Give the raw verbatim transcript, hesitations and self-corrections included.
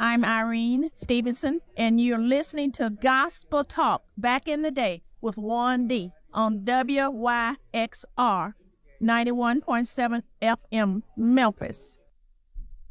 I'm Irene Stevenson, and you're listening to Gospel Talk Back in the Day with Warren D on W Y X R ninety-one point seven F M Memphis.